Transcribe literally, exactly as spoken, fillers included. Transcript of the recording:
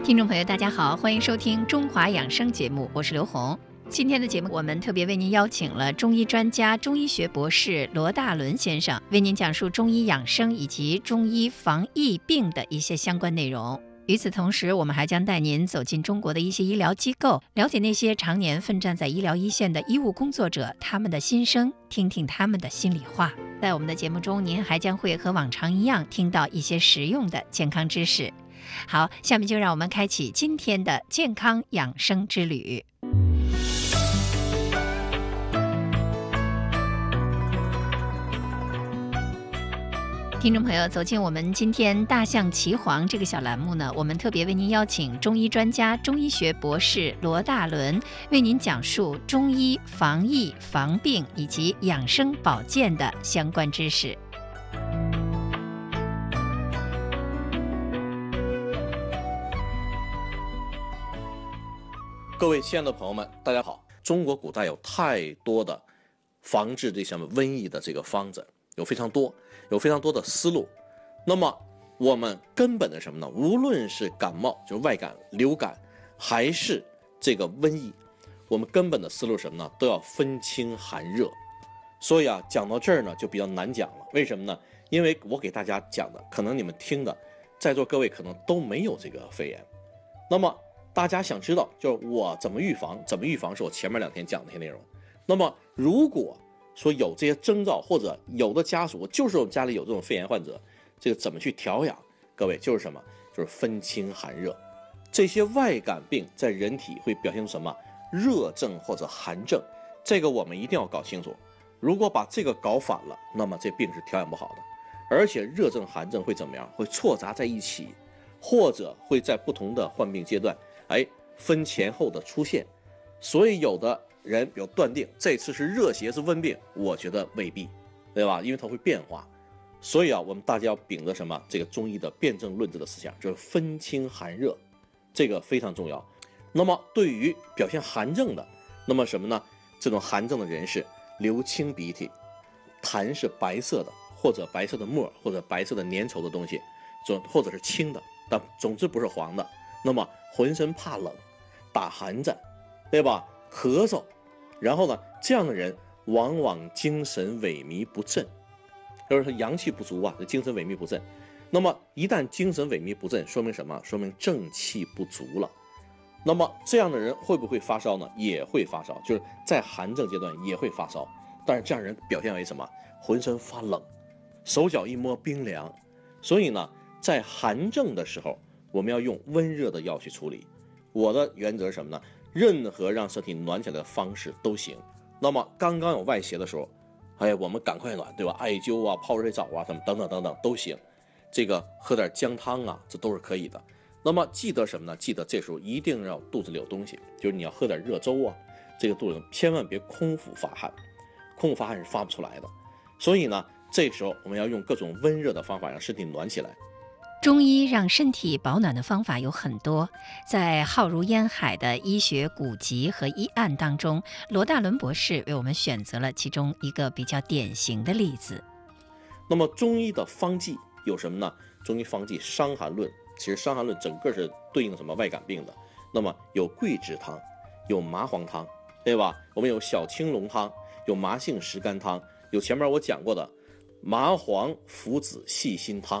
听众朋友大家好，欢迎收听中华养生节目，我是刘红。今天的节目我们特别为您邀请了中医专家、中医学博士罗大伦先生，为您讲述中医养生以及中医防疫病的一些相关内容。与此同时，我们还将带您走进中国的一些医疗机构，了解那些常年奋战在医疗一线的医务工作者，他们的心声，听听他们的心里话。在我们的节目中，您还将会和往常一样听到一些实用的健康知识。好，下面就让我们开启今天的健康养生之旅。听众朋友，走进我们今天大象骑黄这个小栏目呢，我们特别为您邀请中医专家、中医学博士罗大伦，为您讲述中医防疫、防病以及养生保健的相关知识。 各位亲爱的朋友们，大家好。中国古代有太多的防治这什么瘟疫的这个方子，有非常多，有非常多的思路。那么我们根本的什么呢？无论是感冒，就是外感、流感，还是这个瘟疫，我们根本的思路是什么呢？都要分清寒热。所以啊，讲到这儿呢，就比较难讲了。为什么呢？因为我给大家讲的，可能你们听的，在座各位可能都没有这个肺炎。那么大家想知道，就是我怎么预防？怎么预防是我前面两天讲的一些内容。那么如果说有这些征兆，或者有的家属就是我们家里有这种肺炎患者，这个怎么去调养？各位就是什么？就是分清寒热。这些外感病在人体会表现出什么？热症或者寒症，这个我们一定要搞清楚。如果把这个搞反了，那么这病是调养不好的。而且热症、寒症会怎么样？会错杂在一起，或者会在不同的患病阶段，哎，分前后的出现。所以有的人有断定这次是热邪是温病，我觉得未必，对吧？因为它会变化。所以啊，我们大家要秉着什么？这个中医的辨证论治的思想，就是分清寒热，这个非常重要。那么对于表现寒症的，那么什么呢？这种寒症的人士流清鼻涕，痰是白色的，或者白色的沫，或者白色的粘稠的东西，或者是青的，但总之不是黄的。那么浑身怕冷，打寒战，对吧？咳嗽，然后呢，这样的人往往精神萎靡不振，就是说阳气不足啊，精神萎靡不振。那么一旦精神萎靡不振，说明什么？说明正气不足了。那么这样的人会不会发烧呢？也会发烧，就是在寒症阶段也会发烧。但是这样人表现为什么？浑身发冷，手脚一摸冰凉。所以呢，在寒症的时候，我们要用温热的药去处理。我的原则是什么呢？任何让身体暖起来的方式都行。那么刚刚有外邪的时候，哎，我们赶快暖，对吧？艾灸啊、泡热水澡啊，什么等等等等都行。这个喝点姜汤啊，这都是可以的。那么记得什么呢？记得这时候一定要肚子里有东西，就是你要喝点热粥啊。这个肚子千万别空腹发汗，空腹发汗是发不出来的。所以呢，这时候我们要用各种温热的方法让身体暖起来。 中医让身体保暖的方法有很多，在浩如烟海的医学古籍和医案当中，罗大伦博士为我们选择了其中一个比较典型的例子。 那么中医的方剂有什么呢？中医方剂《伤寒论》，其实《伤寒论》整个是对应什么外感病的。那么有桂枝汤，有麻黄汤，对吧？我们有小青龙汤，有麻杏石甘汤，有前面我讲过的麻黄附子细辛汤。